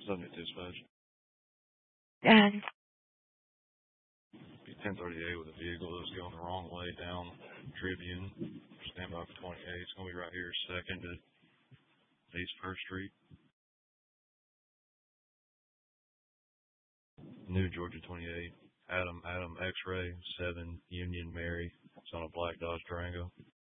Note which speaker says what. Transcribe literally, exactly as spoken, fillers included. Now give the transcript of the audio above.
Speaker 1: Subject dispatch.
Speaker 2: And
Speaker 1: Be ten thirty-eight with a vehicle that's going the wrong way down Tribune. Stand by for twenty-eight. It's going to be right here, second to East First Street. New Georgia twenty-eight. Adam, Adam, X-ray, seven, Union, Mary. It's on a black Dodge Durango.